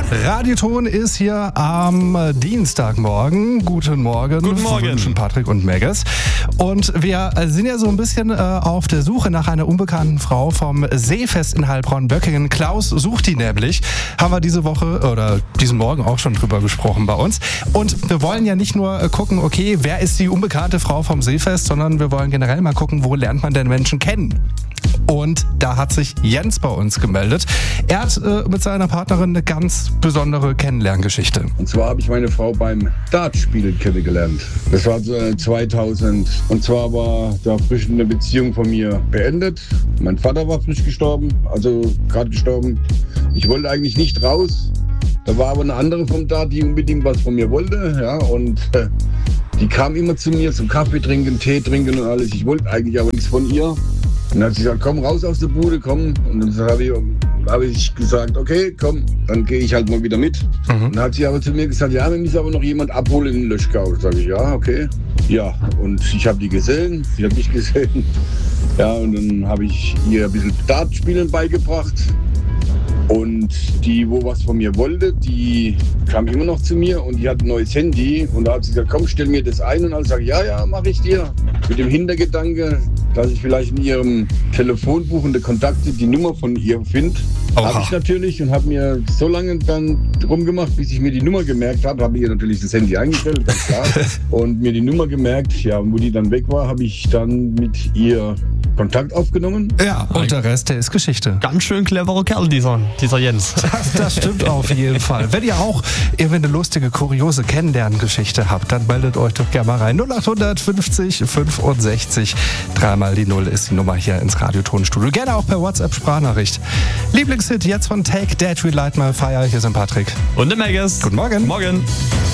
Radioton ist hier am Dienstagmorgen. Guten Morgen. Guten Morgen. Wünschen Patrick und Megas. Und wir sind ja so ein bisschen auf der Suche nach einer unbekannten Frau vom Seefest in Heilbronn-Böckingen. Klaus sucht die nämlich. Haben wir diese Woche oder diesen Morgen auch schon drüber gesprochen bei uns. Und wir wollen ja nicht nur gucken, okay, wer ist die unbekannte Frau vom Seefest, sondern wir wollen generell mal gucken, wo lernt man denn Menschen kennen? Und da hat sich Jens bei uns gemeldet. Er hat mit seiner Partnerin eine ganz besondere Kennenlerngeschichte. Und zwar habe ich meine Frau beim Dartspielen kennengelernt. Das war 2000. Und zwar war da frisch eine Beziehung von mir beendet. Mein Vater war frisch gestorben, also gerade gestorben. Ich wollte eigentlich nicht raus. Da war aber eine andere vom Dart, die unbedingt was von mir wollte. Ja, und die kam immer zu mir zum Kaffee trinken, Tee trinken und alles. Ich wollte eigentlich aber nichts von ihr. Und dann hat sie gesagt, komm raus aus der Bude, komm. Und dann habe ich gesagt, okay, komm, dann gehe ich halt mal wieder mit. Und dann hat sie aber zu mir gesagt, ja, wir müssen aber noch jemand abholen in den Löschgau. Sag ich, ja, okay. Ja, und ich habe die gesehen, sie hat mich gesehen. Ja, und dann habe ich ihr ein bisschen Dartspielen beigebracht. Und die, wo was von mir wollte, die kam immer noch zu mir und die hat ein neues Handy. Und da hat sie gesagt, komm, stell mir das ein. Und dann sage ich, ja, mache ich dir. Mit dem Hintergedanke, dass ich vielleicht in ihrem Telefonbuch und der Kontakte die Nummer von ihr finde. Habe ich natürlich und habe mir so lange dann rumgemacht, bis ich mir die Nummer gemerkt habe. Habe ihr natürlich das Handy eingestellt, ganz klar. Und mir die Nummer gemerkt, ja, wo die dann weg war, habe ich dann mit ihr Kontakt aufgenommen. Ja, und der Rest, der ist Geschichte. Ganz schön cleverer Kerl, dieser Jens. Das stimmt auf jeden Fall. Wenn ihr auch irgendwie eine lustige, kuriose Kennenlerngeschichte habt, dann meldet euch doch gerne mal rein. 0800 50 65 3 die 0 ist die Nummer hier ins Radiotonstudio. Gerne auch per WhatsApp-Sprachnachricht. Lieblingshit jetzt von Take That, Relight My Fire. Hier sind Patrick. Und der Megas. Guten Morgen. Morgen.